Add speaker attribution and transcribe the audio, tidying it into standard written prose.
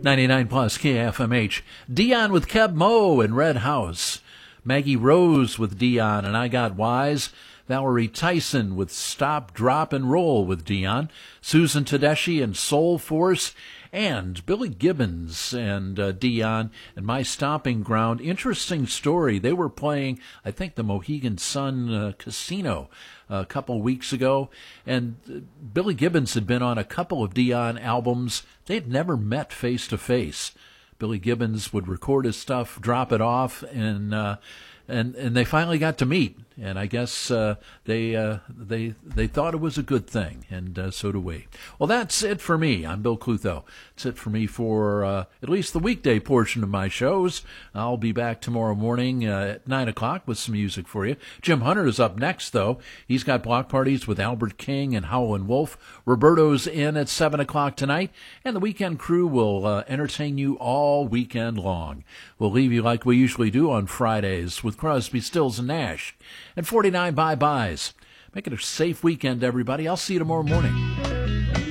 Speaker 1: 99 plus KFMH. Dion with Keb Mo and Red House. Maggie Rose with Dion and I Got Wise. Valerie Tyson with Stop, Drop, and Roll with Dion. Susan Tedeschi and Soul Force. And Billy Gibbons and Dion and My Stomping Ground. Interesting story. They were playing, I think, the Mohegan Sun Casino a couple weeks ago. And Billy Gibbons had been on a couple of Dion albums. They'd never met face to face. Billy Gibbons would record his stuff, drop it off, and they finally got to meet. And I guess they thought it was a good thing, and so do we. Well, that's it for me. I'm Bill Clutho. That's it for me for at least the weekday portion of my shows. I'll be back tomorrow morning at 9 o'clock with some music for you. Jim Hunter is up next, though. He's got block parties with Albert King and Howlin' Wolf. Roberto's in at 7 o'clock tonight, and the weekend crew will entertain you all weekend long. We'll leave you like we usually do on Fridays with Crosby, Stills, and Nash. And 49 bye-byes. Make it a safe weekend, everybody. I'll see you tomorrow morning.